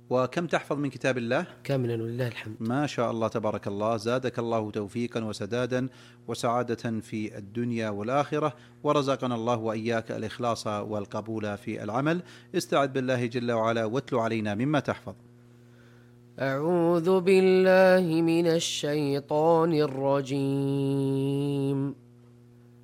وكم تحفظ من كتاب الله؟ كاملا ولله الحمد. ما شاء الله تبارك الله، زادك الله توفيقا وسدادا وسعادة في الدنيا والآخرة، ورزقنا الله وإياك الإخلاص والقبول في العمل. استعذ بالله جل وعلا واتل علينا مما تحفظ. أعوذ بالله من الشيطان الرجيم.